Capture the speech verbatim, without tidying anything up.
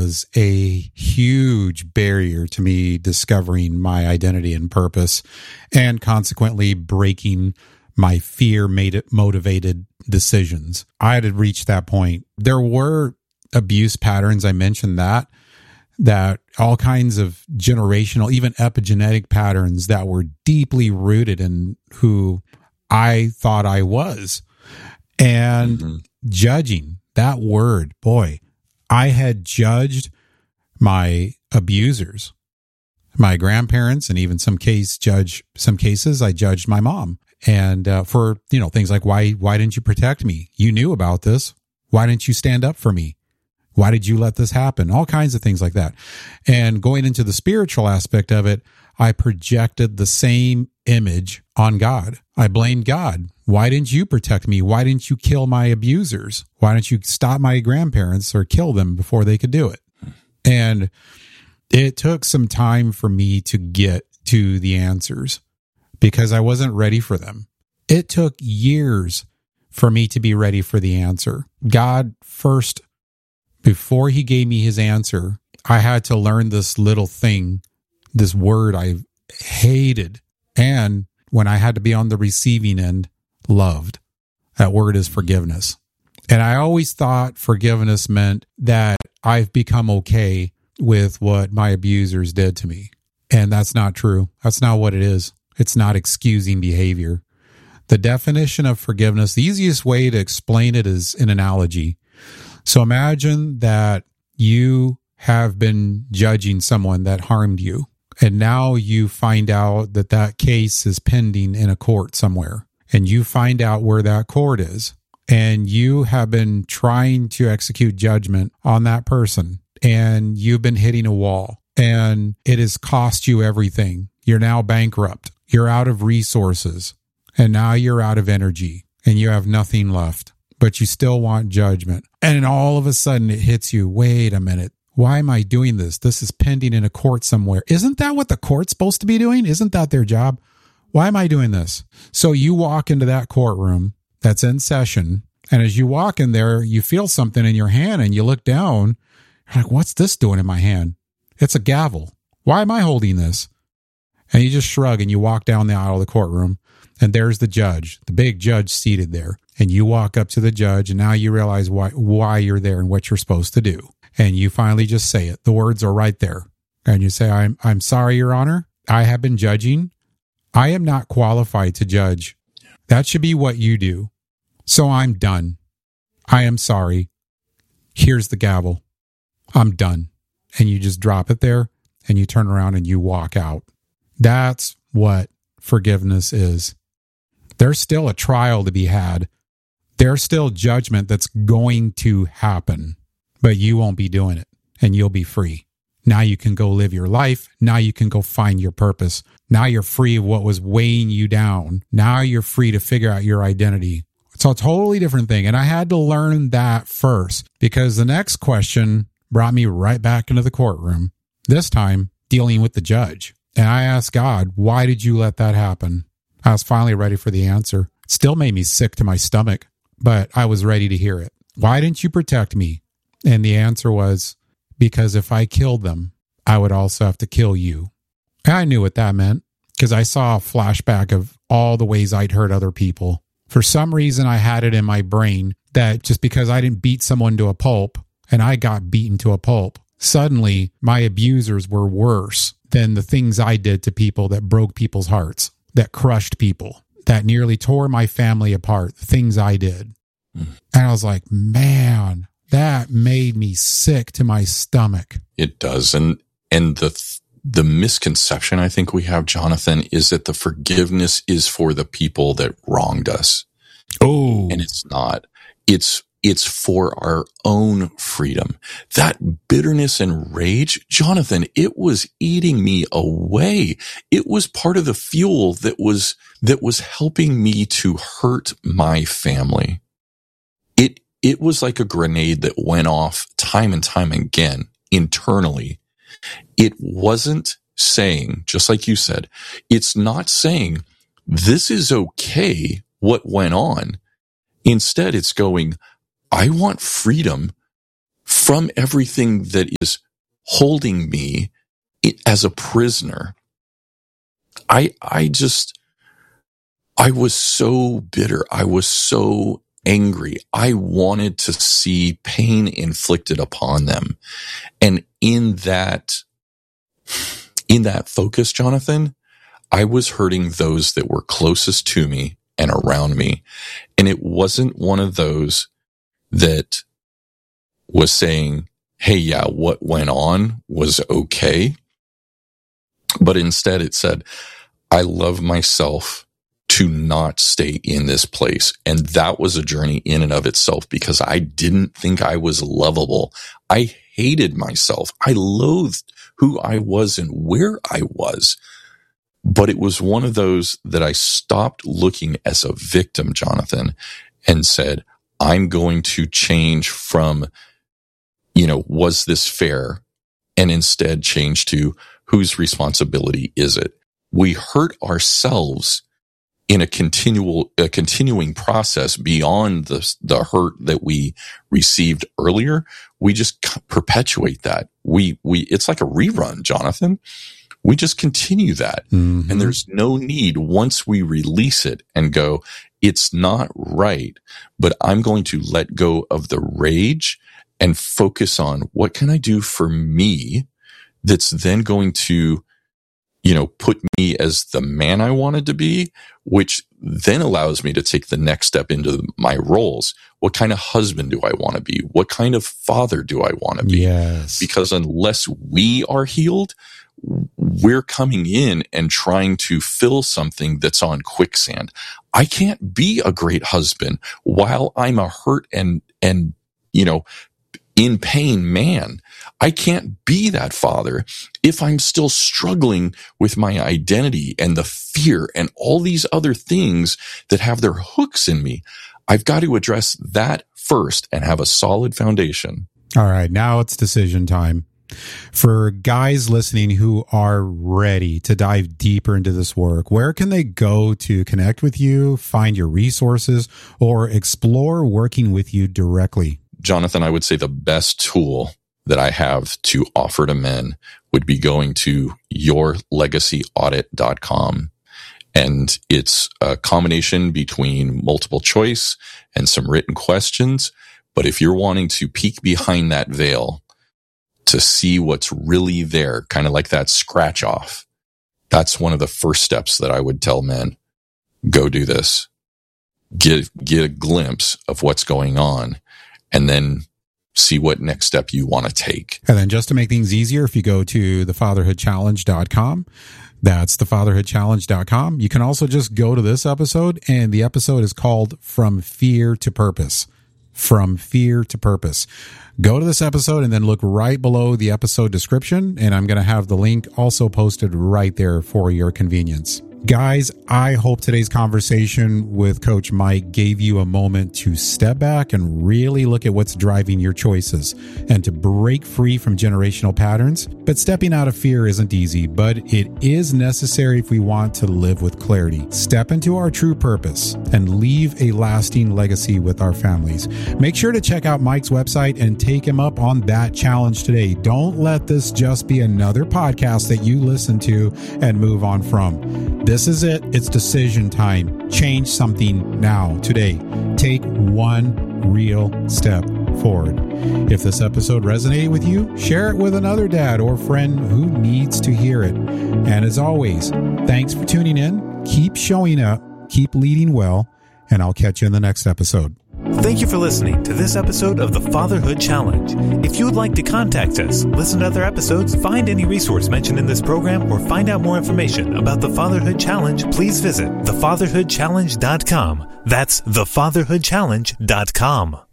was a huge barrier to me discovering my identity and purpose, and consequently breaking my fear-motivated decisions. I had reached that point. There were abuse patterns, I mentioned that, that all kinds of generational, even epigenetic patterns that were deeply rooted in who I thought I was. And mm-hmm. judging, that word, boy, I had judged my abusers, my grandparents, and even some case judge, some cases I judged my mom. And uh, for, you know, things like, why, why didn't you protect me? You knew about this. Why didn't you stand up for me? Why did you let this happen? All kinds of things like that. And going into the spiritual aspect of it, I projected the same image on God. I blamed God. Why didn't you protect me? Why didn't you kill my abusers? Why didn't you stop my grandparents or kill them before they could do it? And it took some time for me to get to the answers because I wasn't ready for them. It took years for me to be ready for the answer. God first, before he gave me his answer, I had to learn this little thing, this word I hated. And when I had to be on the receiving end, loved. That word is forgiveness. And I always thought forgiveness meant that I've become okay with what my abusers did to me. And that's not true. That's not what it is. It's not excusing behavior. The definition of forgiveness, the easiest way to explain it is an analogy. So imagine that you have been judging someone that harmed you, and now you find out that that case is pending in a court somewhere, and you find out where that court is, and you have been trying to execute judgment on that person, and you've been hitting a wall, and it has cost you everything. You're now bankrupt. You're out of resources, and now you're out of energy, and you have nothing left. But you still want judgment. And then all of a sudden it hits you, wait a minute, why am I doing this? This is pending in a court somewhere. Isn't that what the court's supposed to be doing? Isn't that their job? Why am I doing this? So you walk into that courtroom that's in session, and as you walk in there, you feel something in your hand, and you look down, you're like, what's this doing in my hand? It's a gavel. Why am I holding this? And you just shrug, and you walk down the aisle of the courtroom, and there's the judge, the big judge seated there. And you walk up to the judge, and now you realize why why you're there and what you're supposed to do. And you finally just say it. The words are right there. And you say, I'm I'm sorry, Your Honor. I have been judging. I am not qualified to judge. That should be what you do. So I'm done. I am sorry. Here's the gavel. I'm done. And you just drop it there, and you turn around and you walk out. That's what forgiveness is. There's still a trial to be had. There's still judgment that's going to happen, but you won't be doing it, and you'll be free. Now you can go live your life. Now you can go find your purpose. Now you're free of what was weighing you down. Now you're free to figure out your identity. It's a totally different thing, and I had to learn that first because the next question brought me right back into the courtroom, this time dealing with the judge. And I asked God, why did you let that happen? I was finally ready for the answer. It still made me sick to my stomach, but I was ready to hear it. Why didn't you protect me? And the answer was, because if I killed them, I would also have to kill you. And I knew what that meant because I saw a flashback of all the ways I'd hurt other people. For some reason, I had it in my brain that just because I didn't beat someone to a pulp and I got beaten to a pulp, suddenly my abusers were worse than the things I did to people that broke people's hearts, that crushed people, that nearly tore my family apart, the things I did. Mm. And I was like, man, that made me sick to my stomach. It does. And and the the misconception I think we have, Jonathan, is that the forgiveness is for the people that wronged us. Oh. And it's not. It's It's for our own freedom. That bitterness and rage, Jonathan, it was eating me away. It was part of the fuel that was that was helping me to hurt my family. It it was like a grenade that went off time and time again internally. It wasn't saying, just like you said, it's not saying this is okay what went on. Instead, it's going, I want freedom from everything that is holding me as a prisoner. I, I just, I was so bitter. I was so angry. I wanted to see pain inflicted upon them. And in that, in that focus, Jonathan, I was hurting those that were closest to me and around me. And it wasn't one of those that was saying, hey, yeah, what went on was okay. But instead it said, I love myself to not stay in this place. And that was a journey in and of itself, because I didn't think I was lovable. I hated myself. I loathed who I was and where I was. But it was one of those that I stopped looking as a victim, Jonathan, and said, I'm going to change from, you know, was this fair? And instead change to, whose responsibility is it? We hurt ourselves in a continual, a continuing process beyond the, the hurt that we received earlier. We just perpetuate that. We, we, it's like a rerun, Jonathan. We just continue that. Mm-hmm. And there's no need, once we release it and go, it's not right, but I'm going to let go of the rage and focus on what can I do for me that's then going to, you know, put me as the man I wanted to be, which then allows me to take the next step into my roles. What kind of husband do I want to be? What kind of father do I want to be? Yes. Because unless we are healed, we're coming in and trying to fill something that's on quicksand. I can't be a great husband while I'm a hurt and, and, you know, in pain man. I can't be that father if I'm still struggling with my identity and the fear and all these other things that have their hooks in me. I've got to address that first and have a solid foundation. All right, now it's decision time. For guys listening who are ready to dive deeper into this work, where can they go to connect with you, find your resources, or explore working with you directly? Jonathan, I would say the best tool that I have to offer to men would be going to your legacy audit dot com. And it's a combination between multiple choice and some written questions. But if you're wanting to peek behind that veil to see what's really there, kind of like that scratch off, that's one of the first steps that I would tell men. Go do this. Get, get a glimpse of what's going on, and then see what next step you want to take. And then just to make things easier, if you go to the fatherhood challenge dot com, that's the fatherhood challenge dot com. You can also just go to this episode, and the episode is called From Fear to Purpose. From Fear to Purpose. Go to this episode and then look right below the episode description, and I'm going to have the link also posted right there for your convenience. Guys, I hope today's conversation with Coach Mike gave you a moment to step back and really look at what's driving your choices and to break free from generational patterns. But stepping out of fear isn't easy, but it is necessary if we want to live with clarity, step into our true purpose, and leave a lasting legacy with our families. Make sure to check out Mike's website and take him up on that challenge today. Don't let this just be another podcast that you listen to and move on from. This is it. It's decision time. Change something now, today. Take one real step forward. If this episode resonated with you, share it with another dad or friend who needs to hear it. And as always, thanks for tuning in. Keep showing up, keep leading well, and I'll catch you in the next episode. Thank you for listening to this episode of the Fatherhood Challenge. If you would like to contact us, listen to other episodes, find any resource mentioned in this program, or find out more information about the Fatherhood Challenge, please visit the fatherhood challenge dot com. That's the fatherhood challenge dot com.